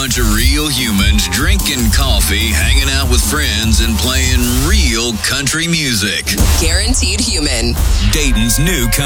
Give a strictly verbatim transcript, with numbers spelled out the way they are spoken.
bunch of real humans drinking coffee, hanging out with friends, and playing real country music. Guaranteed Human. Dayton's new country.